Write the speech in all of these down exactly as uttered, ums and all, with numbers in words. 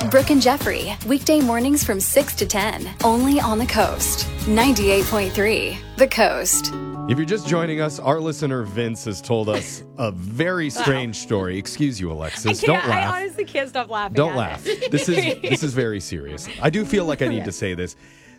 Brooke and Jeffrey, weekday mornings from six to ten, only on the Coast. ninety-eight point three, The Coast. If you're just joining us, our listener Vince has told us a very strange wow. story. Excuse you, Alexis. Don't laugh. I honestly can't stop laughing. Don't at laugh. It. This is this is very serious. I do feel like I need to say this.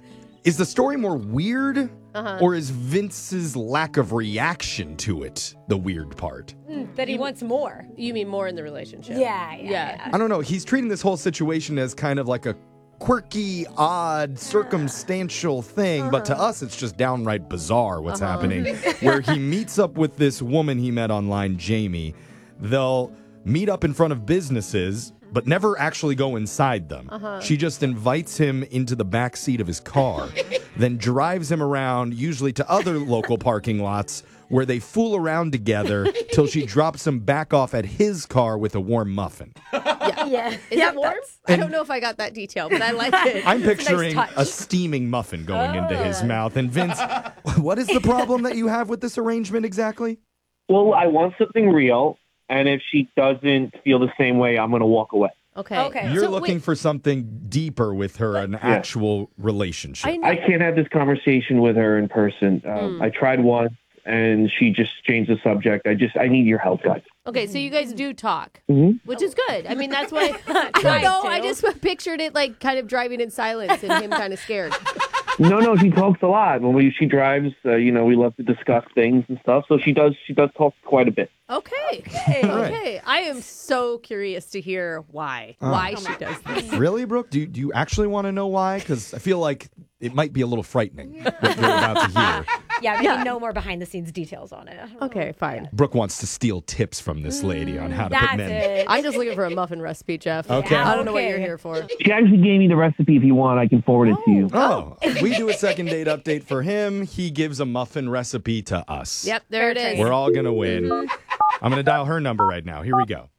Is the story more weird, uh-huh. or is Vince's lack of reaction to it the weird part? Mm, that he you, wants more. You mean more in the relationship? Yeah, yeah, yeah. yeah. I don't know. He's treating this whole situation as kind of like a quirky, odd, circumstantial thing, uh-huh. but to us, it's just downright bizarre what's uh-huh. happening. Where he meets up with this woman he met online, Jamie. They'll meet up in front of businesses, but never actually go inside them. Uh-huh. She just invites him into the back seat of his car, then drives him around, usually to other local parking lots, where they fool around together till she drops him back off at his car with a warm muffin. Yeah. yeah. Is yeah, it warm? I don't know if I got that detail, but I like it. I'm picturing nice a steaming muffin going oh. into his mouth. And Vince, what is the problem that you have with this arrangement exactly? Well, I want something real, and if she doesn't feel the same way, I'm going to walk away. Okay. Okay. You're so, looking wait. for something deeper with her, an yeah. actual relationship. I, I can't have this conversation with her in person. Um, mm. I tried once, and she just changed the subject. I just, I need your help, guys. Okay, so you guys do talk, mm-hmm. which is good. I mean, that's what I, I don't know. I just pictured it like kind of driving in silence and him kind of scared. No, no, she talks a lot. When we she drives, uh, you know, we love to discuss things and stuff. So she does she does talk quite a bit. Okay. Okay. okay. I am so curious to hear why. Uh, why she does this. Really, Brooke? Do you, do you actually want to know why? Because I feel like it might be a little frightening what you're about to hear. Yeah, maybe yeah. no more behind the scenes details on it. Okay, fine. Brooke wants to steal tips from this lady on how to That's put men. It. I'm just looking for a muffin recipe, Jeff. Okay. I don't know okay. what you're here for. She actually gave me the recipe. If you want, I can forward oh. it to you. Oh, we do a second date update for him. He gives a muffin recipe to us. Yep, there it is. We're all going to win. I'm going to dial her number right now. Here we go.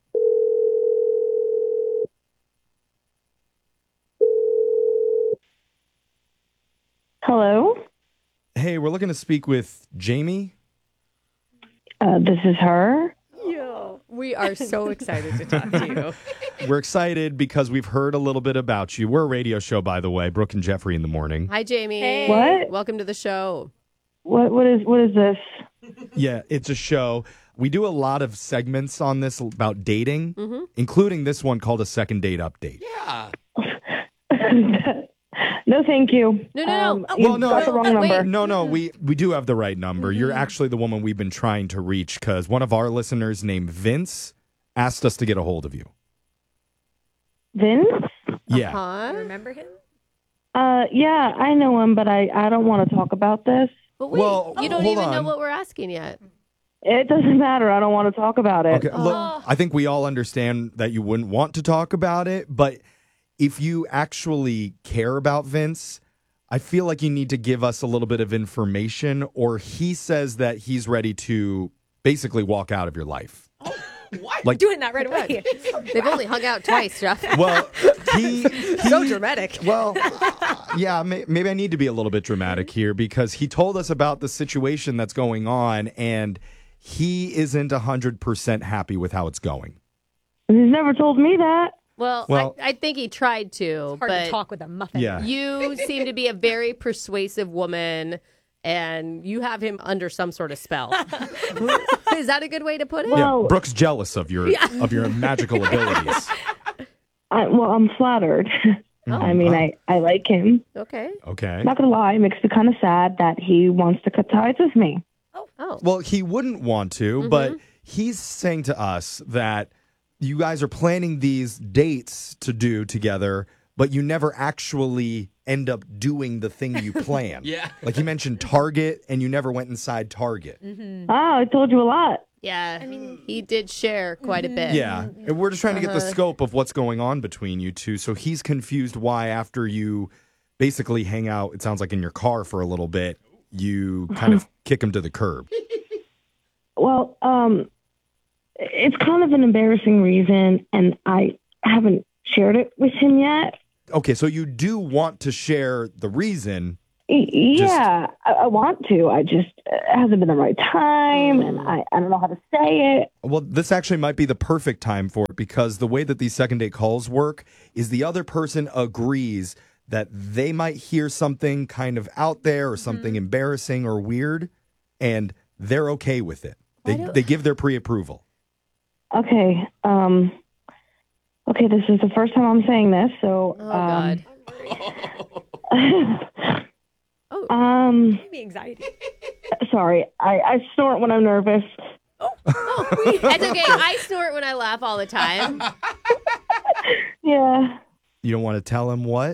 Hello? Hey, we're looking to speak with Jamie. Uh, this is her. Yeah. We are so excited to talk to you. We're excited because we've heard a little bit about you. We're a radio show, by the way, Brooke and Jeffrey in the morning. Hi, Jamie. Hey. What? Welcome to the show. What? What is? What is this? Yeah, it's a show. We do a lot of segments on this about dating, mm-hmm. including this one called a second date update. Yeah. No, thank you. No, no, no. Um, oh, you well, no, got the wrong number. Wait. No, no, we, we do have the right number. Mm-hmm. You're actually the woman we've been trying to reach because one of our listeners named Vince asked us to get a hold of you. Vince? Yeah. Uh-huh. Remember him? Uh, yeah, I know him, but I, I don't want to talk about this. But wait, well, you don't hold even on. know what we're asking yet. It doesn't matter. I don't want to talk about it. Okay, look, Oh. I think we all understand that you wouldn't want to talk about it, but if you actually care about Vince, I feel like you need to give us a little bit of information, or he says that he's ready to basically walk out of your life. Oh, what? Like, doing that right away. They've only hung out twice, Jeff. Well, he, he so dramatic. Well, uh, yeah, may, maybe I need to be a little bit dramatic here because he told us about the situation that's going on, and he isn't one hundred percent happy with how it's going. He's never told me that. Well, Well- I, I think he tried to, Hard but to talk with a muffin. Yeah. you seem to be a very persuasive woman, and you have him under some sort of spell. Is that a good way to put it? Well- Yeah, Brooke's jealous of your of your magical abilities. I, well, I'm flattered. I mean, I, I like him. Okay. Okay. Not gonna lie, it makes me kind of sad that he wants to cut ties with me. Oh. Well, he wouldn't want to, Mm-hmm. but he's saying to us that you guys are planning these dates to do together, but you never actually end up doing the thing you plan. Yeah. Like he mentioned Target, and you never went inside Target. Mm-hmm. Oh, I told you a lot. Yeah, I mean, he did share quite a bit. Yeah. And we're just trying to get the Uh-huh. scope of what's going on between you two. So he's confused why after you basically hang out, it sounds like in your car for a little bit, you kind of kick him to the curb. Well, um, it's kind of an embarrassing reason, and I haven't shared it with him yet. Okay, so you do want to share the reason, Y- Yeah, I, I want to. I just, it hasn't been the right time, and I, I don't know how to say it. Well, this actually might be the perfect time for it because the way that these second date calls work is the other person agrees that they might hear something kind of out there or something embarrassing or weird, and they're okay with it. They they give their pre-approval. Okay. Um. Okay, this is the first time I'm saying this, so. Oh, um, God. um. Give me anxiety. Sorry, I, I snort when I'm nervous. It's okay. I snort when I laugh all the time. Yeah. You don't want to tell him what?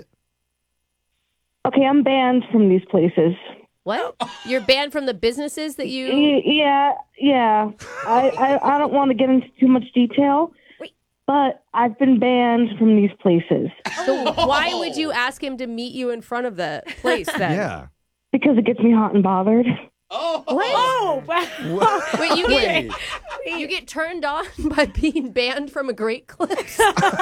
Okay, I'm banned from these places. What? You're banned from the businesses that you... Y- Yeah, yeah. I, I, I don't want to get into too much detail, but I've been banned from these places So why would you ask him to meet you in front of the place then? Yeah. because it gets me hot and bothered. Oh, wow. Wait, you get you get turned on by being banned from a Great Clips?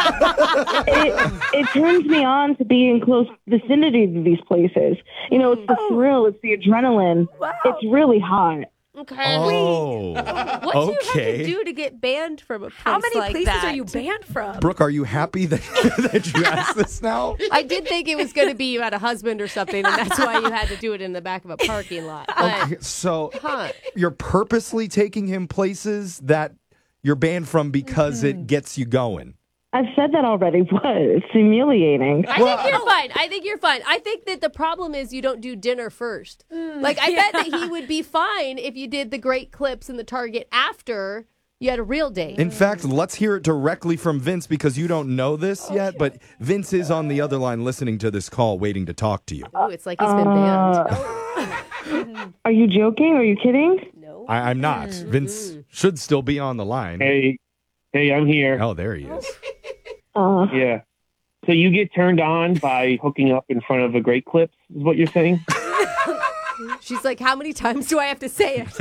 It, it turns me on to be in close vicinity to these places. You know, it's the thrill, it's the adrenaline. It's really hot. Okay. Oh. What do you have okay. to do to get banned from a place How many like places that? are you banned from? Brooke, are you happy that, that you asked this now? I did think it was going to be you had a husband or something, and that's why you had to do it in the back of a parking lot. But, Okay, so huh. you're purposely taking him places that you're banned from because it gets you going. I've said that already. What? It's humiliating. I think you're fine. I think you're fine. I think that the problem is you don't do dinner first. Like, I bet that he would be fine if you did the Great Clips and the Target after you had a real date. In fact, let's hear it directly from Vince because you don't know this yet, but Vince is on the other line listening to this call, waiting to talk to you. Oh, it's like he's been banned. Uh, Are you joking? Are you kidding? No. I, I'm not. Vince should still be on the line. Hey, hey, I'm here. Oh, there he is. Uh, Yeah. So you get turned on by hooking up in front of a Great Clips, is what you're saying? She's like, how many times do I have to say it?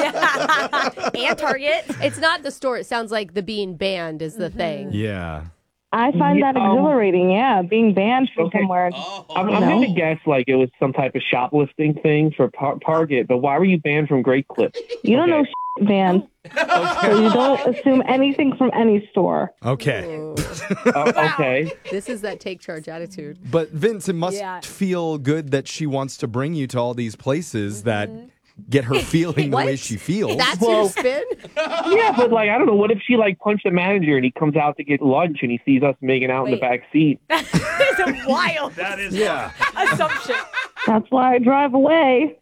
And Target. It's not the store. It sounds like the being banned is the thing. Yeah. I find that Yeah, um, exhilarating. Yeah, being banned from Okay. somewhere. I'm, I'm going to guess like it was some type of shoplifting thing for Tar- Target, but why were you banned from Great Clips? You don't Okay. know shit, man. So you don't assume anything from any store. Okay. Uh, okay. This is that take charge attitude. But Vince, it must Yeah. feel good that she wants to bring you to all these places that get her feeling the way What? she feels. That's your spin? Yeah, but like I don't know. What if she like punched the manager and he comes out to get lunch and he sees us making out in the Wait. back seat? It's a wild yeah. assumption. That's why I drive away.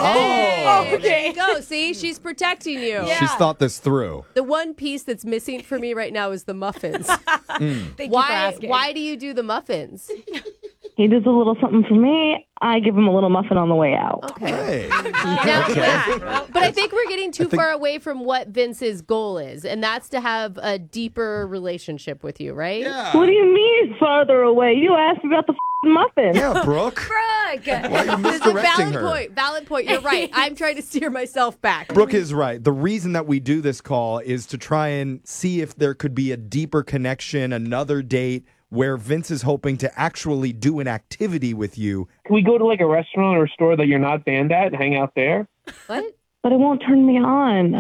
Oh, okay. There you go. See, she's protecting you. Yeah. She's thought this through. The one piece that's missing for me right now is the muffins. Thank you for Why? asking. Why do you do the muffins? He does a little something for me. I give him a little muffin on the way out. Okay. Hey. Now, Okay. but, but I think we're getting too think- far away from what Vince's goal is, and that's to have a deeper relationship with you, right? What do you mean farther away? You asked me about the f***ing muffin. Yeah, Brooke. Brooke. Why are you This is a misdirecting valid her? point. Valid point. You're right. I'm trying to steer myself back. Brooke is right. The reason that we do this call is to try and see if there could be a deeper connection, another date where Vince is hoping to actually do an activity with you. Can we go to like a restaurant or a store that you're not banned at and hang out there? What? But it won't turn me on.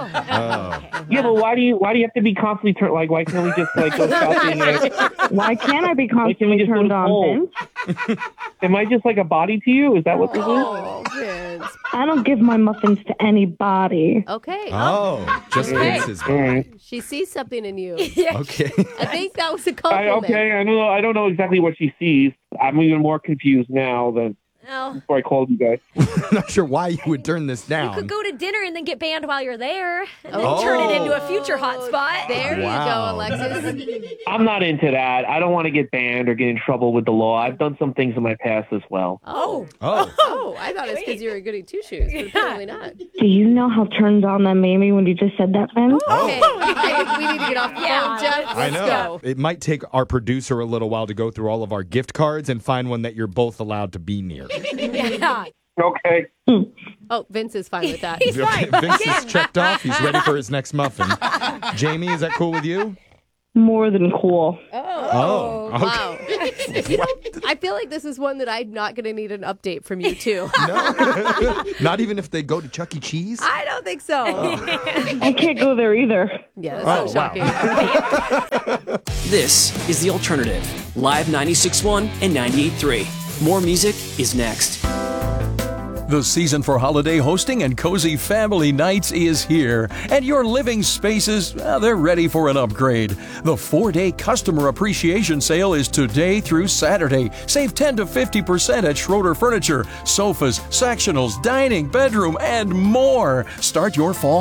Oh. Yeah, but why do you why do you have to be constantly turned? Like, why can't we just like go shopping? And, Why can't I be Why can't we constantly just go turned to on, Kohl's? Vince? am I just like a body to you? Is that what this is? Oh, Vince. I don't give my muffins to anybody. Okay. Oh, just Okay. Vince's. All right. She sees something in you. Okay. I think that was a I, compliment. okay, I don't know. I don't know exactly what she sees. I'm even more confused now than Oh. before I called you guys. I'm not sure why you would turn this You down. could go to dinner and then get banned while you're there, and then Oh. turn it into a future hotspot. There Wow. you go, Alexis. I'm not into that. I don't want to get banned or get in trouble with the law. I've done some things in my past as well. Oh. Oh. Oh, I thought it was because you were goody two shoes, but apparently not. Do you know how turned on that made me when you just said that, Vince? Okay, I think we need to get off the Yeah, phone, Jeff. I Let's know. go. It might take our producer a little while to go through all of our gift cards and find one that you're both allowed to be near. Yeah. Okay. Oh, Vince is fine with that. He's fine. Vince is checked off. He's ready for his next muffin. Jamie, is that cool with you? More than cool. Oh, okay. Wow. You know, I feel like this is one that I'm not going to need an update from you, too. No. Not even if they go to Chuck E. Cheese? I don't think so. I can't go there either. Yeah, that's so Oh, wow. shocking. This is The Alternative, Live ninety-six point one and ninety-eight point three. More music is next. The season for holiday hosting and cozy family nights is here, and your living spaces, well, they're ready for an upgrade. The four-day customer appreciation sale is today through Saturday. Save ten to fifty percent at Schroeder Furniture, sofas, sectionals, dining, bedroom, and more. Start your fall